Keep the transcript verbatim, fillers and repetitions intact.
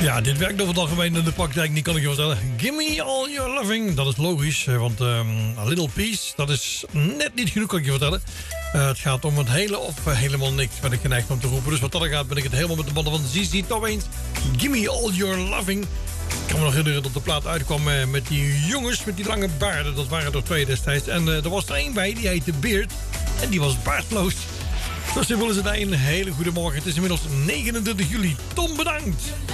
Ja, dit werkt over het algemeen in de praktijk niet, kan ik je vertellen. Gimme all your loving, dat is logisch. Want um, a little piece, dat is net niet genoeg, kan ik je vertellen. Uh, het gaat om het hele of uh, helemaal niks, ben ik geneigd om te roepen. Dus wat dat er gaat, ben ik het helemaal met de banden van Z Z Top eens. Gimme all your loving. Ik kan me nog herinneren dat de plaat uitkwam uh, met die jongens met die lange baarden. Dat waren er twee destijds. En uh, er was er één bij, die heette Beard. En die was baardloos. Zo simpel is het. Een hele goede morgen. Het is inmiddels negenentwintig juli. Tom, bedankt.